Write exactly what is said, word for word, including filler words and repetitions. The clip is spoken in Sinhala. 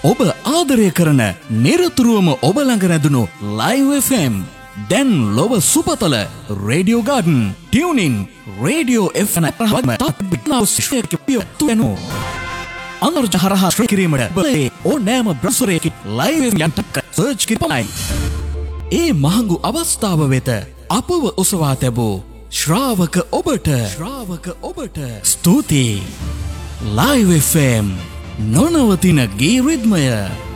ඔබ ආදරය කරන නිරතුරුවම ඔබ ළඟ රැඳුණු ලයිව් එෆ් එම් දැන් ලොව සුපතල radio garden tuning radio F M අනුර්ජ හරහා ශ්‍රී කිරීමට බලේ ඕනෑම බ්‍රසරයකින් ලයිව් එෆ් එම් යට සර්ච් කිරීමයි. ඒ මහඟු අවස්ථාව වෙත අපව ඔසවා තැබූ ශ්‍රාවක ඔබට ශ්‍රාවක ඔබට ස්තුතියි. ලයිව් එෆ් එම් නොනවතින ගී රිද්මය.